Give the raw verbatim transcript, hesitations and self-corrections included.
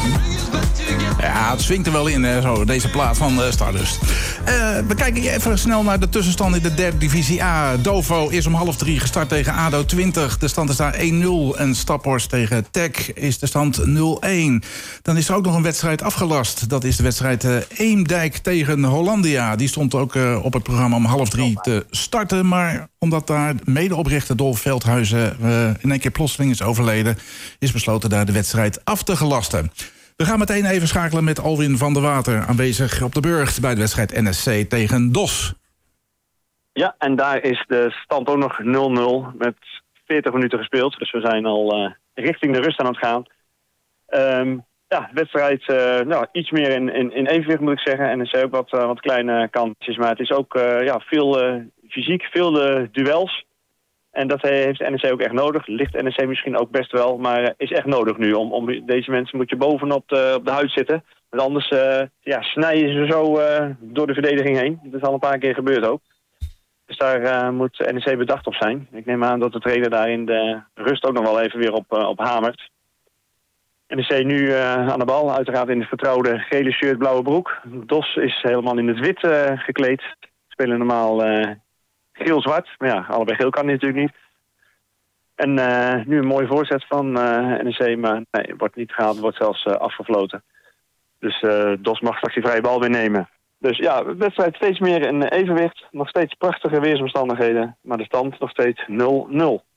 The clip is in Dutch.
Ja, het swingt er wel in, hè, zo, deze plaat van uh, Stardust. Uh, we kijken even snel naar de tussenstand in de derde divisie A. Dovo is om half drie gestart tegen A D O twintig. De stand is daar één nul. En Staphorst tegen Tech is de stand nul één. Dan is er ook nog een wedstrijd afgelast. Dat is de wedstrijd uh, Eemdijk tegen Hollandia. Die stond ook uh, op het programma om half drie te starten. Maar omdat daar medeoprichter Dolf Veldhuizen uh, in één keer plotseling is overleden, is besloten daar de wedstrijd af te gelasten. We gaan meteen even schakelen met Alwin van der Water, aanwezig op de Burgt bij de wedstrijd N S C tegen D O S. Ja, en daar is de stand ook nog nul nul met veertig minuten gespeeld. Dus we zijn al uh, richting de rust aan het gaan. Um, ja, de wedstrijd uh, nou, iets meer in, in, in evenwicht moet ik zeggen. N S C ook wat, uh, wat kleine kantjes, maar het is ook uh, ja, veel uh, fysiek, veel uh, duels. En dat heeft N S C ook echt nodig. Ligt N S C misschien ook best wel, maar is echt nodig nu. Om, om deze mensen moet je bovenop de, op de huid zitten. Want anders uh, ja, snijden ze zo uh, door de verdediging heen. Dat is al een paar keer gebeurd ook. Dus daar uh, moet N S C bedacht op zijn. Ik neem aan dat de trainer daar in de rust ook nog wel even weer op, uh, op hamert. N S C nu uh, aan de bal. Uiteraard in het vertrouwde gele shirt, blauwe broek. D O S is helemaal in het wit uh, gekleed. Spelen normaal Uh, geel-zwart, maar ja, allebei geel kan natuurlijk niet. En uh, nu een mooie voorzet van uh, N S C, maar nee, wordt niet gehaald, wordt zelfs uh, afgefloten. Dus uh, D O S mag straks die vrije bal weer nemen. Dus ja, de wedstrijd steeds meer in evenwicht. Nog steeds prachtige weersomstandigheden, maar de stand nog steeds nul nul.